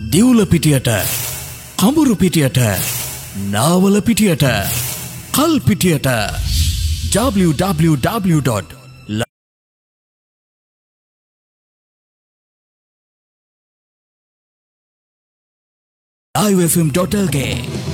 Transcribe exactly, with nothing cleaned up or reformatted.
දිවුල පිටියට, කඹුරු පිටියට, නාවල පිටියට, කල් පිටියට w w w dot live f m dot l k